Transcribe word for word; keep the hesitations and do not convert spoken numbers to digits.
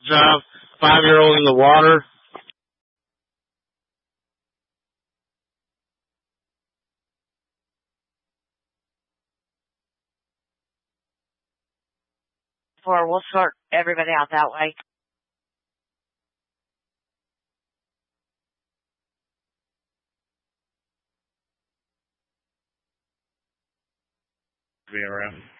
job. Five-year-old in the water. Four, we'll sort everybody out that way. Be around.